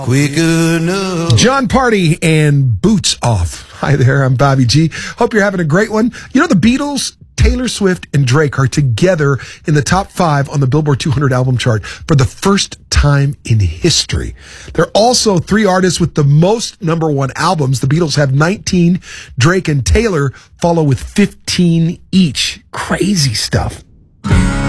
Quick enough. John Party and Boots Off. Hi there, I'm Bobby G. Hope you're having a great one. You know, the Beatles, Taylor Swift, and Drake are together in the top 5 on the Billboard 200 album chart for the first time in history. They're also 3 artists with the most number 1 albums. The Beatles have 19. Drake and Taylor follow with 15 each. Crazy stuff.